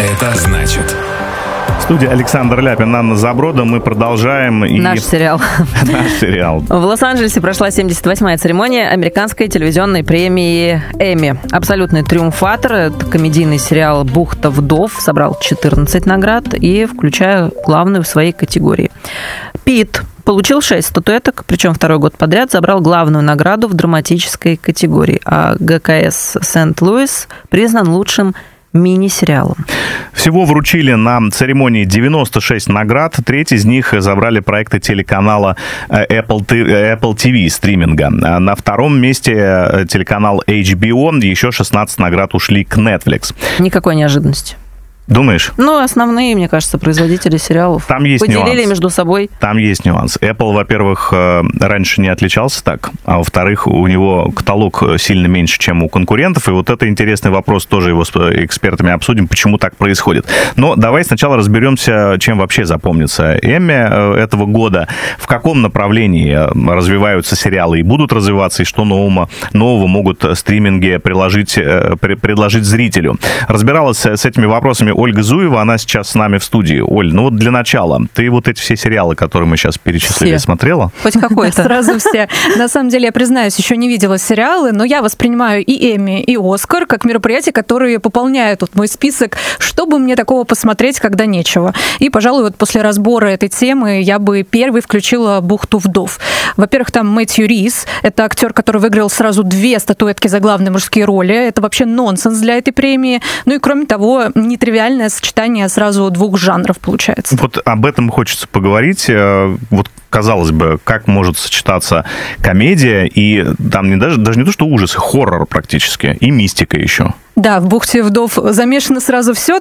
это значит. Студия Александр Ляпин, Анна Заброда. Мы продолжаем. Наш сериал. Наш сериал. В Лос-Анджелесе прошла 78-я церемония американской телевизионной премии Эмми. Абсолютный триумфатор. Это комедийный сериал «Бухта вдов». Собрал 14 наград, и включая главную в своей категории. Пит получил 6 статуэток, причем второй год подряд забрал главную награду в драматической категории. А ГКС Сент-Луис признан лучшим мини-сериалом. Всего вручили на церемонии 96 наград. Треть из них забрали проекты телеканала Apple TV стриминга. На втором месте телеканал HBO. Еще 16 наград ушли к Netflix. Никакой неожиданности. Думаешь? Ну, основные, мне кажется, производители сериалов там есть поделили нюанс. Между собой. Там есть нюанс. Apple, во-первых, раньше не отличался так, а во-вторых, у него каталог сильно меньше, чем у конкурентов, и вот это интересный вопрос, тоже его с экспертами обсудим, почему так происходит. Но давай сначала разберемся, чем вообще запомнится Эмми этого года, в каком направлении развиваются сериалы и будут развиваться, и что нового могут стриминги предложить зрителю. Разбиралась с этими вопросами Ольга Зуева, она сейчас с нами в студии. Оль, ну вот для начала, ты вот эти все сериалы, которые мы сейчас перечислили, смотрела? Хоть какой-то. Сразу все. На самом деле, я признаюсь, еще не видела сериалы, но я воспринимаю и Эмми, и Оскар как мероприятия, которые пополняют вот мой список, чтобы мне такого посмотреть, когда нечего. И, пожалуй, вот после разбора этой темы я бы первой включила «Бухту вдов». Во-первых, там Мэтью Рис, это актер, который выиграл сразу 2 статуэтки за главные мужские роли. Это вообще нонсенс для этой премии. Ну и, кроме того, нетривиальное сочетание сразу 2 жанров получается. Вот об этом хочется поговорить. Вот, казалось бы, как может сочетаться комедия и там даже не то, что ужасы, хоррор практически, и мистика еще. Да, в «Бухте вдов» замешано сразу все.